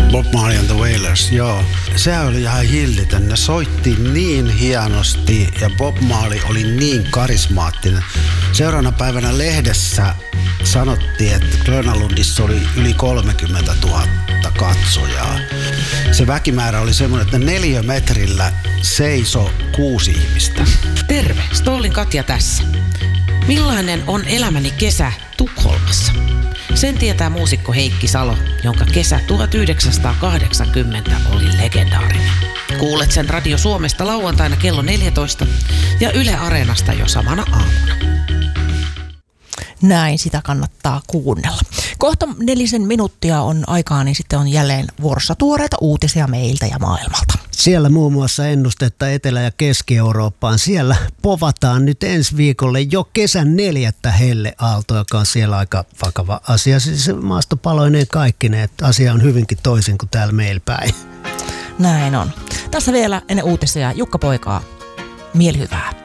Bob Marley and the Wailers, joo. Se oli ihan hillitön. Ne soitti niin hienosti ja Bob Marley oli niin karismaattinen. Seuraavana päivänä lehdessä sanottiin, että Grönalundissa oli yli 30 000 katsojaa. Se väkimäärä oli semmoinen, että 4 metrillä seisoi 6 ihmistä. Terve, Stollin Katja tässä. Millainen on elämäni kesä Tukholmassa? Sen tietää muusikko Heikki Salo, jonka kesä 1980 oli legendaarinen. Kuulet sen Radio Suomesta lauantaina kello 14 ja Yle Areenasta jo samana aamuna. Näin, sitä kannattaa kuunnella. Kohta 4 minuuttia on aikaa, niin sitten on jälleen vuorossa tuoreita uutisia meiltä ja maailmalta. Siellä muun muassa ennustetta Etelä- ja Keski-Eurooppaan. Siellä povataan nyt ensi viikolle jo kesän 4. helleaalto, joka on siellä aika vakava asia. Siis maastopaloineen kaikkineen, että asia on hyvinkin toisin kuin täällä meillä päin. Näin on. Tässä vielä ennen uutisia Jukka Poikaa. Mielihyvää.